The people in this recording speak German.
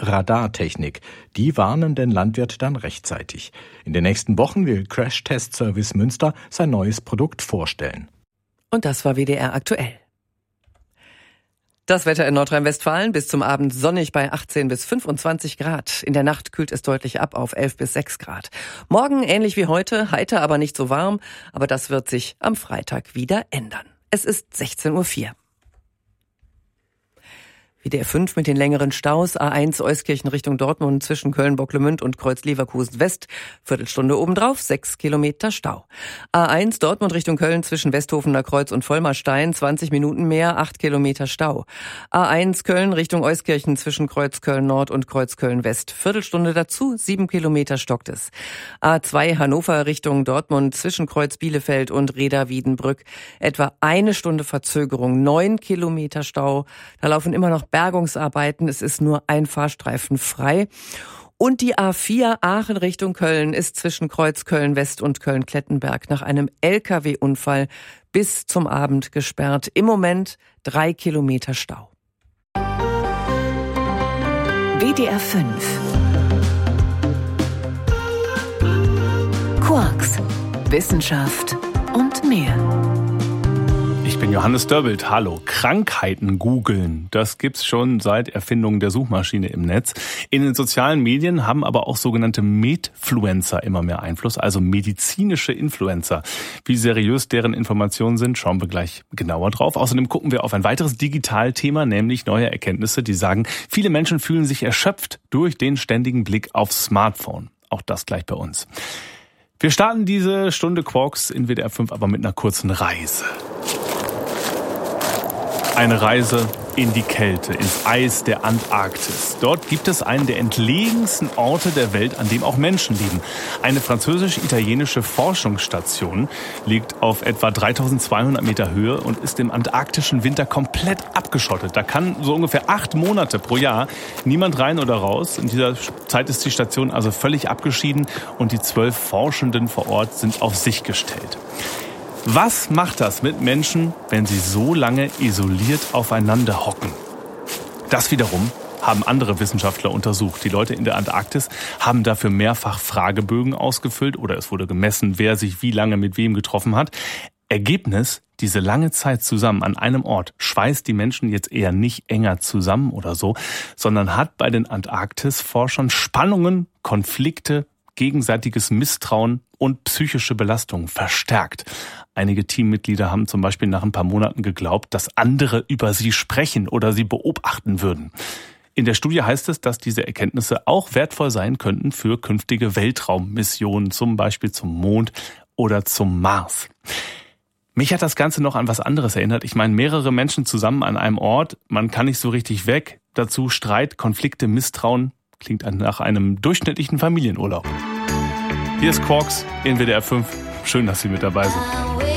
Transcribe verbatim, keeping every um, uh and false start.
Radartechnik. Die warnen den Landwirt dann rechtzeitig. In den nächsten Wochen will Crash Test Service Münster sein neues Produkt vorstellen. Und das war W D R aktuell. Das Wetter in Nordrhein-Westfalen: bis zum Abend sonnig bei achtzehn bis fünfundzwanzig Grad. In der Nacht kühlt es deutlich ab auf elf bis sechs Grad. Morgen ähnlich wie heute, heiter, aber nicht so warm. Aber das wird sich am Freitag wieder ändern. Es ist sechzehn Uhr vier. W D R fünf mit den längeren Staus. A eins Euskirchen Richtung Dortmund zwischen Köln-Bocklemünd und Kreuz-Leverkusen West. Viertelstunde obendrauf, sechs Kilometer Stau. A eins Dortmund Richtung Köln zwischen Westhofener Kreuz und Vollmerstein, zwanzig Minuten mehr, acht Kilometer Stau. A eins Köln Richtung Euskirchen zwischen Kreuzköln Nord und Kreuzköln West. Viertelstunde dazu, sieben Kilometer stockt es. A zwei Hannover Richtung Dortmund zwischen Kreuz Bielefeld und Reda-Wiedenbrück. Etwa eine Stunde Verzögerung, neun Kilometer Stau. Da laufen immer noch Bergungsarbeiten. Es ist nur ein Fahrstreifen frei. Und die A vier Aachen Richtung Köln ist zwischen Kreuz Köln-West und Köln-Klettenberg nach einem L K W-Unfall bis zum Abend gesperrt. Im Moment drei Kilometer Stau. W D R fünf. Quarks, Wissenschaft und mehr. Ich bin Johannes Dörbelt. Hallo. Krankheiten googeln, das gibt's schon seit Erfindung der Suchmaschine im Netz. In den sozialen Medien haben aber auch sogenannte Medfluencer immer mehr Einfluss, also medizinische Influencer. Wie seriös deren Informationen sind, schauen wir gleich genauer drauf. Außerdem gucken wir auf ein weiteres Digitalthema, nämlich neue Erkenntnisse, die sagen, viele Menschen fühlen sich erschöpft durch den ständigen Blick aufs Smartphone. Auch das gleich bei uns. Wir starten diese Stunde Quarks in W D R fünf aber mit einer kurzen Reise. Eine Reise in die Kälte, ins Eis der Antarktis. Dort gibt es einen der entlegensten Orte der Welt, an dem auch Menschen leben. Eine französisch-italienische Forschungsstation liegt auf etwa dreitausendzweihundert Meter Höhe und ist im antarktischen Winter komplett abgeschottet. Da kann so ungefähr acht Monate pro Jahr niemand rein oder raus. In dieser Zeit ist die Station also völlig abgeschieden und die zwölf Forschenden vor Ort sind auf sich gestellt. Was macht das mit Menschen, wenn sie so lange isoliert aufeinander hocken? Das wiederum haben andere Wissenschaftler untersucht. Die Leute in der Antarktis haben dafür mehrfach Fragebögen ausgefüllt oder es wurde gemessen, wer sich wie lange mit wem getroffen hat. Ergebnis: diese lange Zeit zusammen an einem Ort schweißt die Menschen jetzt eher nicht enger zusammen oder so, sondern hat bei den Antarktis-Forschern Spannungen, Konflikte, gegenseitiges Misstrauen und psychische Belastungen verstärkt. Einige Teammitglieder haben zum Beispiel nach ein paar Monaten geglaubt, dass andere über sie sprechen oder sie beobachten würden. In der Studie heißt es, dass diese Erkenntnisse auch wertvoll sein könnten für künftige Weltraummissionen, zum Beispiel zum Mond oder zum Mars. Mich hat das Ganze noch an was anderes erinnert. Ich meine, mehrere Menschen zusammen an einem Ort, man kann nicht so richtig weg. Dazu Streit, Konflikte, Misstrauen. Klingt nach einem durchschnittlichen Familienurlaub. Hier ist Quarks in W D R fünf. Schön, dass Sie mit dabei sind.